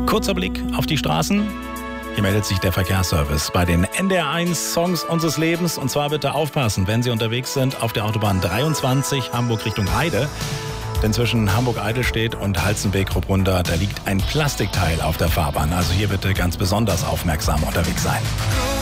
Kurzer Blick auf die Straßen. Hier meldet sich der Verkehrsservice bei den NDR1 Songs unseres Lebens. Und zwar bitte aufpassen, wenn Sie unterwegs sind auf der Autobahn 23 Hamburg Richtung Heide. Denn zwischen Hamburg-Eidelstedt und Halzenbeck-Rupprunder, da liegt ein Plastikteil auf der Fahrbahn. Also hier bitte ganz besonders aufmerksam unterwegs sein.